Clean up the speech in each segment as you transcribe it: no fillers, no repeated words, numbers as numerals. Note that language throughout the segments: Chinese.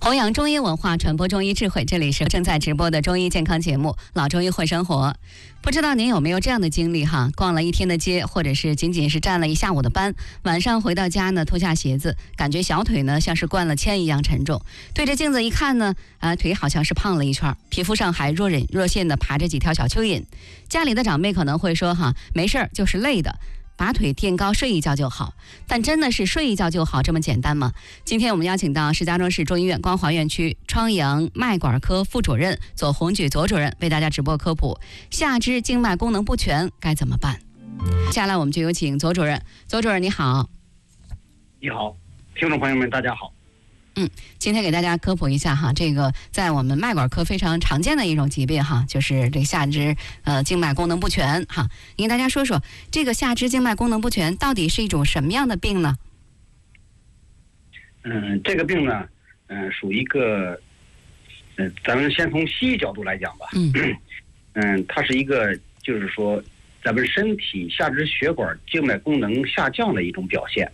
弘扬中医文化，传播中医智慧，这里是正在直播的中医健康节目《老中医会生活》。不知道您有没有这样的经历哈？逛了一天的街，或者是仅仅是站了一下午的班，晚上回到家呢，脱下鞋子，感觉小腿呢像是灌了铅一样沉重。对着镜子一看呢，腿好像是胖了一圈，皮肤上还若隐若现的爬着几条小蚯蚓。家里的长辈可能会说哈，没事儿，就是累的。把腿垫高睡一觉就好，但真的是睡一觉就好这么简单吗？今天我们邀请到石家庄市中医院光华院区疮疡脉管科副主任左宏举左主任为大家直播科普下肢静脉功能不全该怎么办。接下来我们就有请左主任。左主任你好。 你好，听众朋友们大家好。 今天给大家科普一下哈，这个在我们脉管科非常常见的一种疾病哈，就是这个下肢静脉功能不全哈。你跟大家说说这个下肢静脉功能不全到底是一种什么样的病呢？ 这个病呢，属于一个，咱们先从西医角度来讲吧。它是一个就是说咱们身体下肢血管静脉功能下降的一种表现。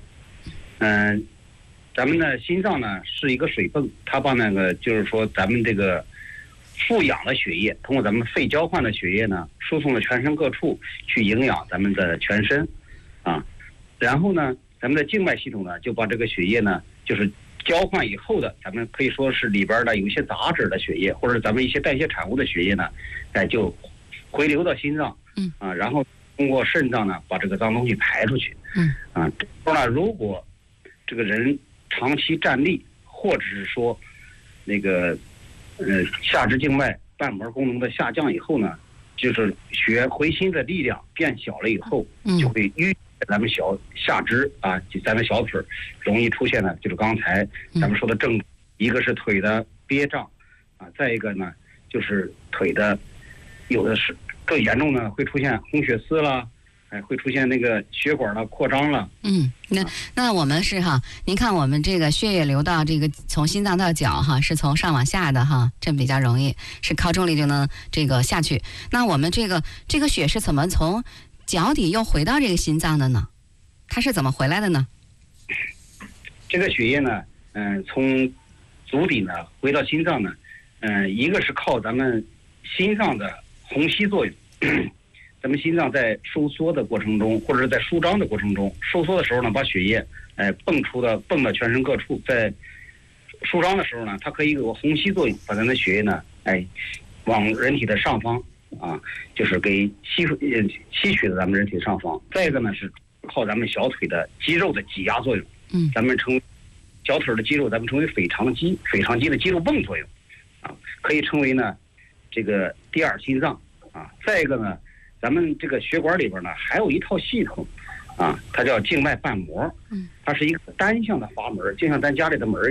咱们的心脏呢是一个水泵，它把那个就是说咱们这个富氧的血液通过咱们肺交换的血液呢输送到全身各处去营养咱们的全身啊。然后呢咱们的静脉系统呢就把这个血液呢就是交换以后的咱们可以说是里边的有一些杂质的血液或者咱们一些代谢产物的血液呢就回流到心脏然后通过肾脏呢把这个脏东西排出去。这时候呢如果这个人长期站立，或者是说那个下肢静脉瓣膜功能的下降以后呢，就是血回心的力量变小了以后，就会淤咱们下肢就咱们小腿容易出现呢，就是刚才咱们说的症状，一个是腿的憋胀再一个呢就是腿的有的是更严重呢会出现红血丝啦。会出现那个血管的扩张了。 那我们是哈，您看我们这个血液流到这个从心脏到脚哈，是从上往下的哈，这比较容易，是靠重力就能这个下去。那我们这个血是怎么从脚底又回到这个心脏的呢？它是怎么回来的呢？ 这个血液呢，从足底呢回到心脏呢，一个是靠咱们心脏的虹吸作用。咱们心脏在收缩的过程中，或者是在舒张的过程中，收缩的时候呢，把血液泵到全身各处；在舒张的时候呢，它可以有虹吸作用，把咱的血液呢，往人体的上方就是给吸取的咱们人体的上方。再一个呢是靠咱们小腿的肌肉的挤压作用。咱们称小腿的肌肉，咱们称为腓肠肌的肌肉泵作用可以称为呢这个第二心脏再一个呢。咱们这个血管里边呢，还有一套系统，它叫静脉瓣膜，它是一个单向的阀门，就像咱家里的门